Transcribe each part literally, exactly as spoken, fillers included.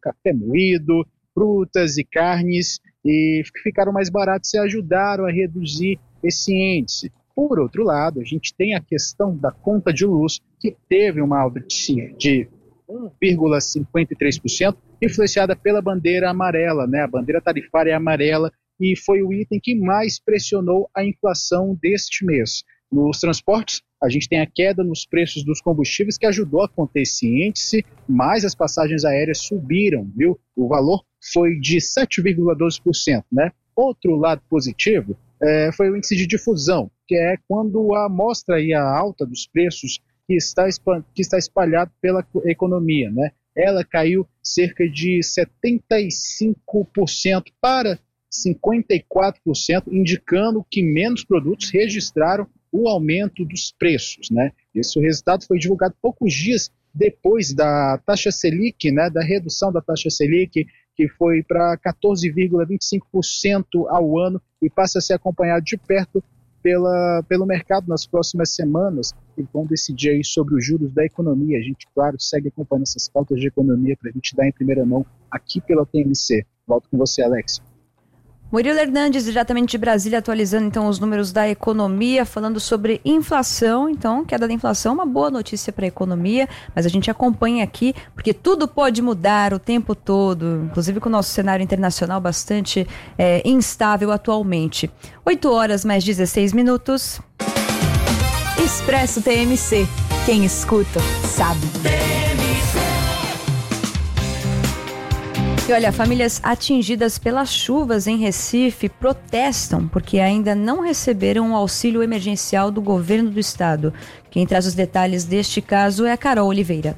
café moído, frutas e carnes, e ficaram mais baratos e ajudaram a reduzir esse índice. Por outro lado, a gente tem a questão da conta de luz, que teve uma alta de um vírgula cinquenta e três por cento, influenciada pela bandeira amarela, né? A bandeira tarifária amarela, e foi o item que mais pressionou a inflação deste mês. Nos transportes, a gente tem a queda nos preços dos combustíveis, que ajudou a conter esse índice, mas as passagens aéreas subiram, viu? O valor foi de sete vírgula doze por cento, né? Outro lado positivo é, foi o índice de difusão, que é quando a amostra e a alta dos preços que está, que está espalhado pela economia, né? Ela caiu cerca de setenta e cinco por cento para cinquenta e quatro por cento, indicando que menos produtos registraram o aumento dos preços, né? Esse resultado foi divulgado poucos dias depois da taxa Selic, né, da redução da taxa Selic, que foi para quatorze vírgula vinte e cinco por cento ao ano e passa a ser acompanhado de perto pela, pelo mercado nas próximas semanas, que vão decidir aí sobre os juros da economia. A gente, claro, segue acompanhando essas pautas de economia para a gente dar em primeira mão aqui pela T M C. Volto com você, Alex. Murilo Hernandes, diretamente de Brasília, atualizando então os números da economia, falando sobre inflação. Então, queda da inflação, uma boa notícia para a economia, mas a gente acompanha aqui, porque tudo pode mudar o tempo todo, inclusive com o nosso cenário internacional bastante é, instável atualmente. oito horas mais dezesseis minutos. Expresso T M C. Quem escuta, sabe. E olha, famílias atingidas pelas chuvas em Recife protestam porque ainda não receberam o auxílio emergencial do governo do estado. Quem traz os detalhes deste caso é a Carol Oliveira.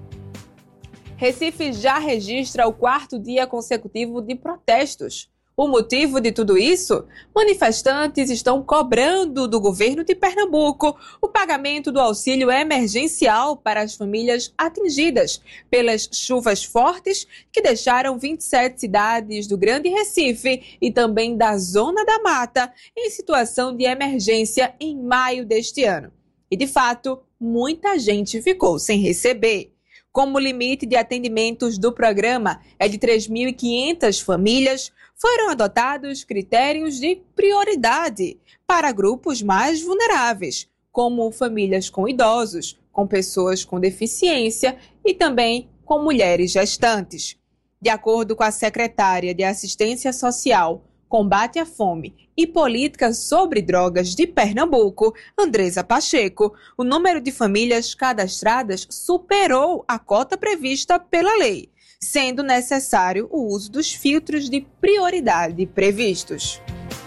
Recife já registra o quarto dia consecutivo de protestos. O motivo de tudo isso? Manifestantes estão cobrando do governo de Pernambuco o pagamento do auxílio emergencial para as famílias atingidas pelas chuvas fortes que deixaram vinte e sete cidades do Grande Recife e também da Zona da Mata em situação de emergência em maio deste ano. E, de fato, muita gente ficou sem receber. Como o limite de atendimentos do programa é de três mil e quinhentas famílias, foram adotados critérios de prioridade para grupos mais vulneráveis, como famílias com idosos, com pessoas com deficiência e também com mulheres gestantes. De acordo com a secretária de Assistência Social, Combate à Fome e Políticas sobre Drogas de Pernambuco, Andresa Pacheco, o número de famílias cadastradas superou a cota prevista pela lei, sendo necessário o uso dos filtros de prioridade previstos.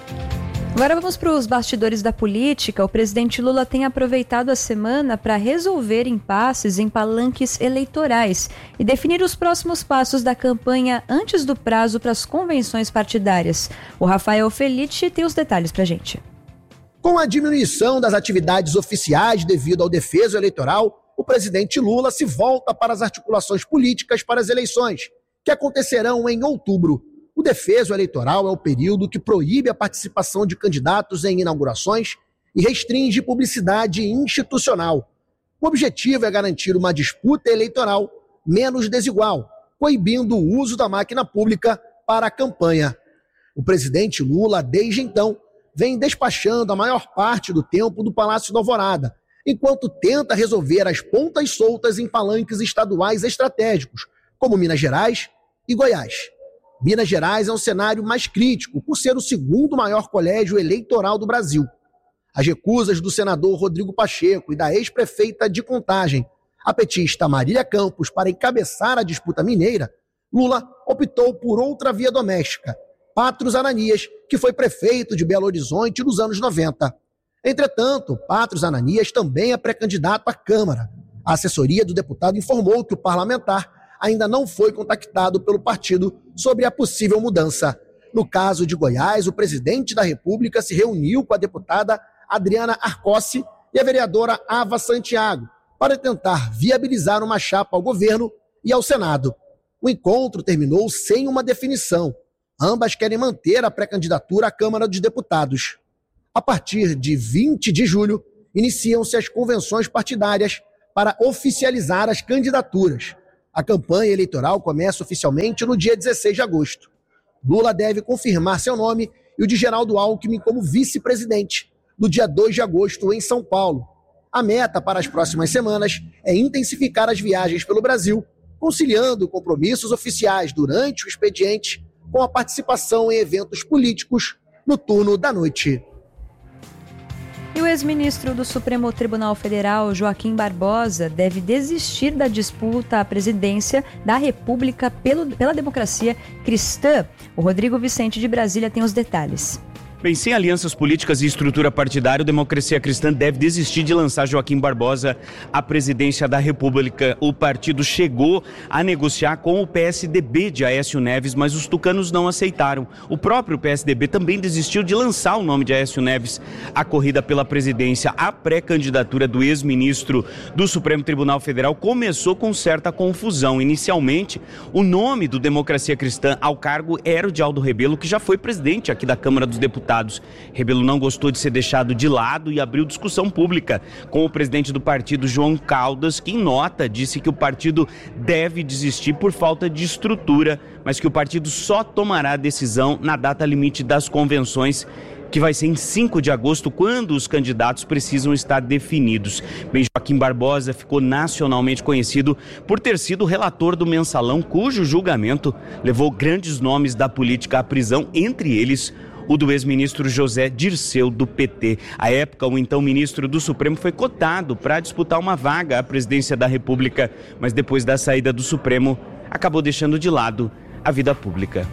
Agora vamos para os bastidores da política. O presidente Lula tem aproveitado a semana para resolver impasses em palanques eleitorais e definir os próximos passos da campanha antes do prazo para as convenções partidárias. O Rafael Felice tem os detalhes para a gente. Com a diminuição das atividades oficiais devido ao defeso eleitoral, o presidente Lula se volta para as articulações políticas para as eleições, que acontecerão em outubro. O defeso eleitoral é o período que proíbe a participação de candidatos em inaugurações e restringe publicidade institucional. O objetivo é garantir uma disputa eleitoral menos desigual, coibindo o uso da máquina pública para a campanha. O presidente Lula, desde então, vem despachando a maior parte do tempo do Palácio da Alvorada, enquanto tenta resolver as pontas soltas em palanques estaduais estratégicos, como Minas Gerais e Goiás. Minas Gerais é um cenário mais crítico, por ser o segundo maior colégio eleitoral do Brasil. As recusas do senador Rodrigo Pacheco e da ex-prefeita de Contagem, a petista Marília Campos, para encabeçar a disputa mineira, Lula optou por outra via doméstica, Patros Ananias, que foi prefeito de Belo Horizonte nos anos noventa. Entretanto, Patros Ananias também é pré-candidato à Câmara. A assessoria do deputado informou que o parlamentar ainda não foi contactado pelo partido sobre a possível mudança. No caso de Goiás, o presidente da República se reuniu com a deputada Adriana Arcossi e a vereadora Ava Santiago para tentar viabilizar uma chapa ao governo e ao Senado. O encontro terminou sem uma definição. Ambas querem manter a pré-candidatura à Câmara dos Deputados. A partir de vinte de julho, iniciam-se as convenções partidárias para oficializar as candidaturas. A campanha eleitoral começa oficialmente no dia dezesseis de agosto. Lula deve confirmar seu nome e o de Geraldo Alckmin como vice-presidente, no dia dois de agosto, em São Paulo. A meta para as próximas semanas é intensificar as viagens pelo Brasil, conciliando compromissos oficiais durante o expediente com a participação em eventos políticos no turno da noite. E o ex-ministro do Supremo Tribunal Federal, Joaquim Barbosa, deve desistir da disputa à presidência da República pelo, pela democracia cristã. O Rodrigo Vicente de Brasília tem os detalhes. Bem, sem alianças políticas e estrutura partidária, o Democracia Cristã deve desistir de lançar Joaquim Barbosa à presidência da República. O partido chegou a negociar com o P S D B de Aécio Neves, mas os tucanos não aceitaram. O próprio P S D B também desistiu de lançar o nome de Aécio Neves à corrida pela presidência. A pré-candidatura do ex-ministro do Supremo Tribunal Federal começou com certa confusão. Inicialmente, o nome do Democracia Cristã ao cargo era o de Aldo Rebelo, que já foi presidente aqui da Câmara dos Deputados. Rebelo não gostou de ser deixado de lado e abriu discussão pública com o presidente do partido, João Caldas, que em nota disse que o partido deve desistir por falta de estrutura, mas que o partido só tomará a decisão na data limite das convenções, que vai ser em cinco de agosto, quando os candidatos precisam estar definidos. Bem, Joaquim Barbosa ficou nacionalmente conhecido por ter sido o relator do Mensalão, cujo julgamento levou grandes nomes da política à prisão, entre eles o do ex-ministro José Dirceu, do P T. À época, o então ministro do Supremo foi cotado para disputar uma vaga à presidência da República, mas depois da saída do Supremo, acabou deixando de lado a vida pública.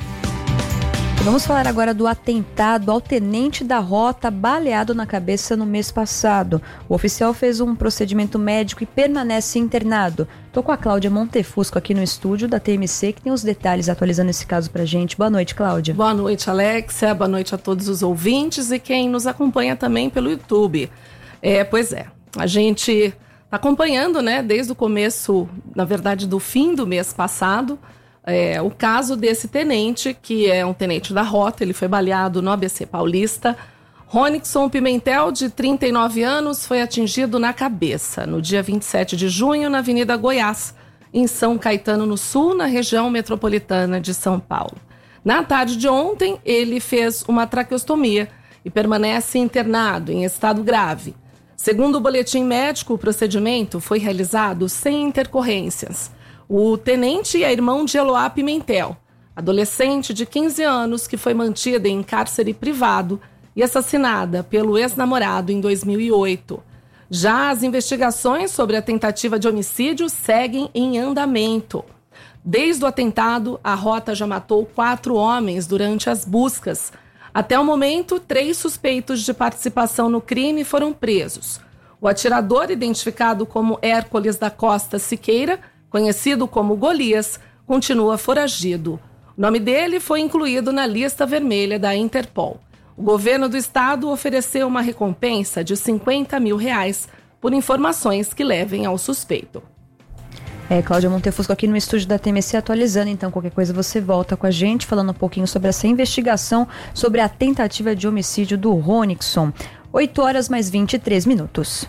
Vamos falar agora do atentado ao tenente da rota baleado na cabeça no mês passado. O oficial fez um procedimento médico e permanece internado. Estou com a Cláudia Montefusco aqui no estúdio da T M C, que tem os detalhes atualizando esse caso pra gente. Boa noite, Cláudia. Boa noite, Alexia. Boa noite a todos os ouvintes e quem nos acompanha também pelo YouTube. É, pois é, a gente está acompanhando, né, desde o começo, na verdade, do fim do mês passado, É, o caso desse tenente, que é um tenente da rota, ele foi baleado no A B C Paulista. Ronixon Pimentel, de trinta e nove anos, foi atingido na cabeça no dia vinte e sete de junho, na Avenida Goiás, em São Caetano, no Sul, na região metropolitana de São Paulo. Na tarde de ontem, ele fez uma traqueostomia e permanece internado em estado grave. Segundo o boletim médico, o procedimento foi realizado sem intercorrências. O tenente é irmão de Eloá Pimentel, adolescente de quinze anos que foi mantida em cárcere privado e assassinada pelo ex-namorado em dois mil e oito. Já as investigações sobre a tentativa de homicídio seguem em andamento. Desde o atentado, a rota já matou quatro homens durante as buscas. Até o momento, três suspeitos de participação no crime foram presos. O atirador, identificado como Hércules da Costa Siqueira, conhecido como Golias, continua foragido. O nome dele foi incluído na lista vermelha da Interpol. O governo do estado ofereceu uma recompensa de cinquenta mil reais por informações que levem ao suspeito. É, Cláudia Montefusco aqui no estúdio da T M C atualizando, então qualquer coisa você volta com a gente, falando um pouquinho sobre essa investigação, sobre a tentativa de homicídio do Ronixon. oito horas mais vinte e três minutos.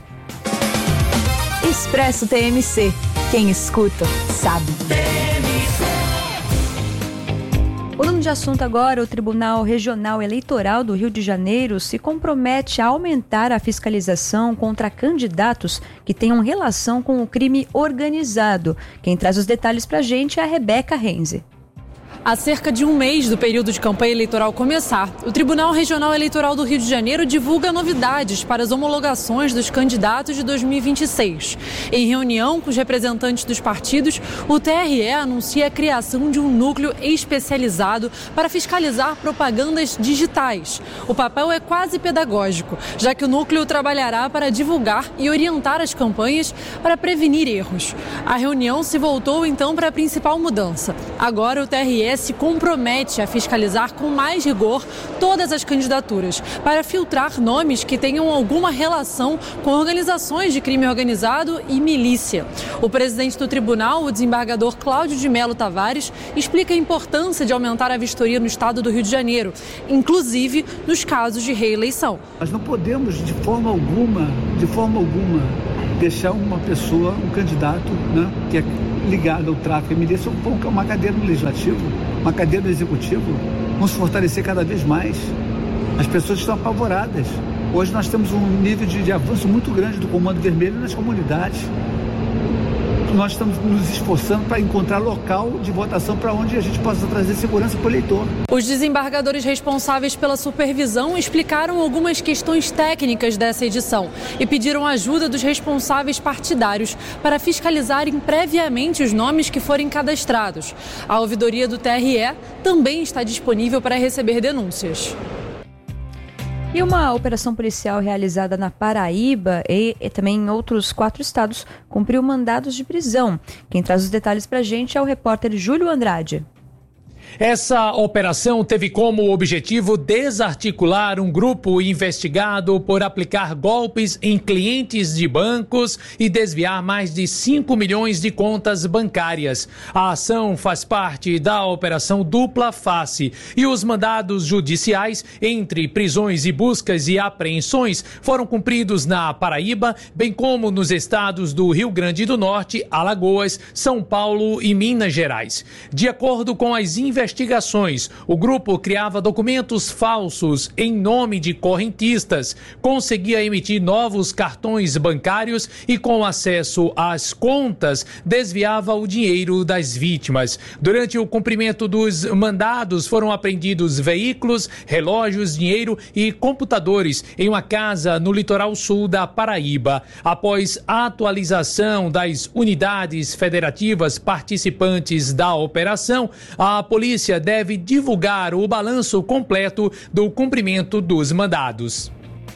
Expresso T M C. Quem escuta, sabe. Mudando de assunto agora, o Tribunal Regional Eleitoral do Rio de Janeiro se compromete a aumentar a fiscalização contra candidatos que tenham relação com o crime organizado. Quem traz os detalhes pra gente é a Rebeca Renze. Há cerca de um mês do período de campanha eleitoral começar, o Tribunal Regional Eleitoral do Rio de Janeiro divulga novidades para as homologações dos candidatos de dois mil e vinte e seis. Em reunião com os representantes dos partidos, o T R E anuncia a criação de um núcleo especializado para fiscalizar propagandas digitais. O papel é quase pedagógico, já que o núcleo trabalhará para divulgar e orientar as campanhas para prevenir erros. A reunião se voltou então para a principal mudança. Agora o T R E se compromete a fiscalizar com mais rigor todas as candidaturas, para filtrar nomes que tenham alguma relação com organizações de crime organizado e milícia. O presidente do tribunal, o desembargador Cláudio de Melo Tavares, explica a importância de aumentar a vistoria no estado do Rio de Janeiro, inclusive nos casos de reeleição. Nós não podemos, de forma alguma, de forma alguma, deixar uma pessoa, um candidato, né, que é ligada ao tráfico. A M D é uma cadeira no Legislativo, uma cadeira no Executivo. Vamos se fortalecer cada vez mais. As pessoas estão apavoradas. Hoje nós temos um nível de, de avanço muito grande do Comando Vermelho nas comunidades. Nós estamos nos esforçando para encontrar local de votação para onde a gente possa trazer segurança para o eleitor. Os desembargadores responsáveis pela supervisão explicaram algumas questões técnicas dessa edição e pediram ajuda dos responsáveis partidários para fiscalizarem previamente os nomes que forem cadastrados. A ouvidoria do T R E também está disponível para receber denúncias. E uma operação policial realizada na Paraíba e, e também em outros quatro estados cumpriu mandados de prisão. Quem traz os detalhes para a gente é o repórter Júlio Andrade. Essa operação teve como objetivo desarticular um grupo investigado por aplicar golpes em clientes de bancos e desviar mais de cinco milhões de contas bancárias. A ação faz parte da Operação Dupla Face e os mandados judiciais entre prisões e buscas e apreensões foram cumpridos na Paraíba, bem como nos estados do Rio Grande do Norte, Alagoas, São Paulo e Minas Gerais. De acordo com as investigações, investigações, o grupo criava documentos falsos em nome de correntistas, conseguia emitir novos cartões bancários e, com acesso às contas, desviava o dinheiro das vítimas. Durante o cumprimento dos mandados, foram apreendidos veículos, relógios, dinheiro e computadores em uma casa no litoral sul da Paraíba. Após a atualização das unidades federativas participantes da operação, a polícia deve divulgar o balanço completo do cumprimento dos mandados.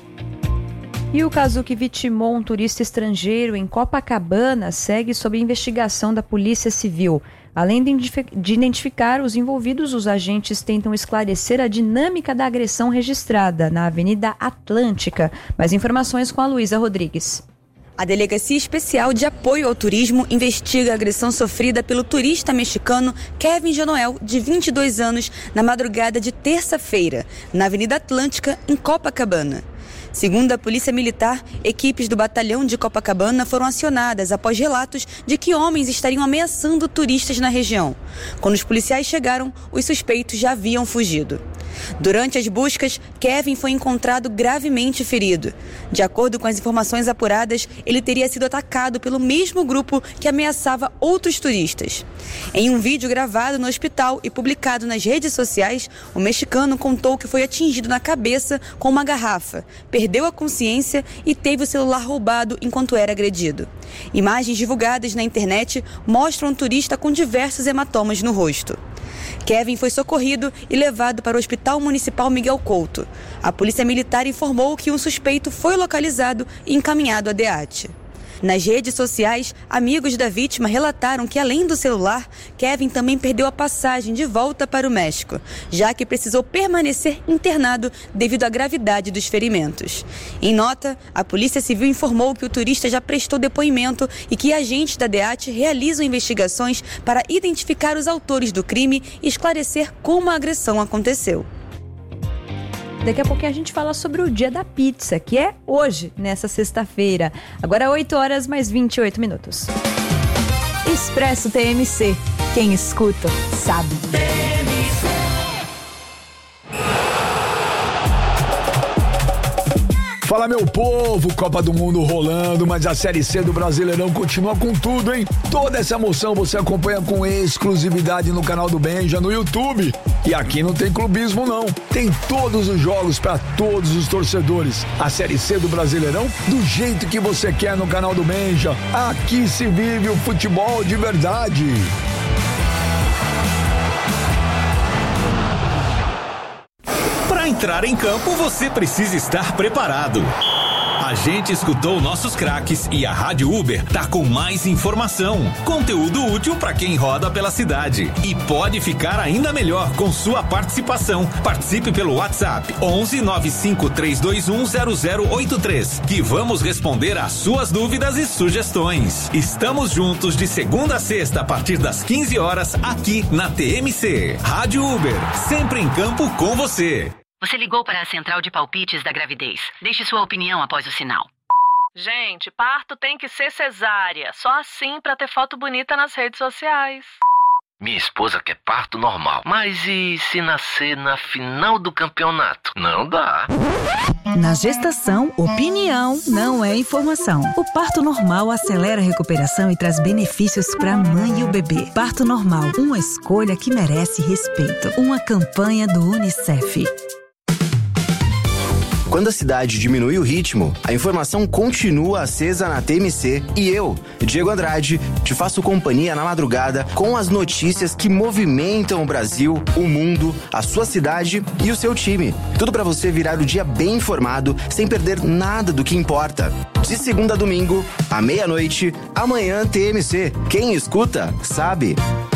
E o caso que vitimou um turista estrangeiro em Copacabana segue sob investigação da Polícia Civil. Além de identificar os envolvidos, os agentes tentam esclarecer a dinâmica da agressão registrada na Avenida Atlântica. Mais informações com a Luísa Rodrigues. A Delegacia Especial de Apoio ao Turismo investiga a agressão sofrida pelo turista mexicano Kevin Janoel, de vinte e dois anos, na madrugada de terça-feira, na Avenida Atlântica, em Copacabana. Segundo a Polícia Militar, equipes do batalhão de Copacabana foram acionadas após relatos de que homens estariam ameaçando turistas na região. Quando os policiais chegaram, os suspeitos já haviam fugido. Durante as buscas, Kevin foi encontrado gravemente ferido. De acordo com as informações apuradas, ele teria sido atacado pelo mesmo grupo que ameaçava outros turistas. Em um vídeo gravado no hospital e publicado nas redes sociais, o mexicano contou que foi atingido na cabeça com uma garrafa, perdeu a consciência e teve o celular roubado enquanto era agredido. Imagens divulgadas na internet mostram um turista com diversos hematomas no rosto. Kevin foi socorrido e levado para o Hospital Municipal Miguel Couto. A Polícia Militar informou que um suspeito foi localizado e encaminhado à DEAT. Nas redes sociais, amigos da vítima relataram que, além do celular, Kevin também perdeu a passagem de volta para o México, já que precisou permanecer internado devido à gravidade dos ferimentos. Em nota, a Polícia Civil informou que o turista já prestou depoimento e que agentes da DEAT realizam investigações para identificar os autores do crime e esclarecer como a agressão aconteceu. Daqui a pouquinho a gente fala sobre o Dia da Pizza, que é hoje, nessa sexta-feira. Agora oito horas mais vinte e oito minutos. Expresso T M C. Quem escuta, sabe. Fala, meu povo, Copa do Mundo rolando, mas a Série C do Brasileirão continua com tudo, hein? Toda essa emoção você acompanha com exclusividade no canal do Benja, no YouTube. E aqui não tem clubismo, não. Tem todos os jogos para todos os torcedores. A Série C do Brasileirão, do jeito que você quer no canal do Benja. Aqui se vive o futebol de verdade. Para entrar em campo, você precisa estar preparado. A gente escutou nossos craques e a Rádio Uber tá com mais informação, conteúdo útil para quem roda pela cidade. E pode ficar ainda melhor com sua participação. Participe pelo WhatsApp onze nove cinco três dois um zero zero oito três, que vamos responder às suas dúvidas e sugestões. Estamos juntos de segunda a sexta a partir das quinze horas aqui na T M C. Rádio Uber, sempre em campo com você. Você ligou para a central de palpites da gravidez. Deixe sua opinião após o sinal. Gente, parto tem que ser cesárea. Só assim pra ter foto bonita nas redes sociais. Minha esposa quer parto normal. Mas e se nascer na final do campeonato? Não dá. Na gestação, opinião não é informação. O parto normal acelera a recuperação e traz benefícios para a mãe e o bebê. Parto normal, uma escolha que merece respeito. Uma campanha do Unicef. Quando a cidade diminui o ritmo, a informação continua acesa na T M C e eu, Diego Andrade, te faço companhia na madrugada com as notícias que movimentam o Brasil, o mundo, a sua cidade e o seu time. Tudo para você virar o dia bem informado, sem perder nada do que importa. De segunda a domingo, à meia-noite, amanhã T M C. Quem escuta, sabe.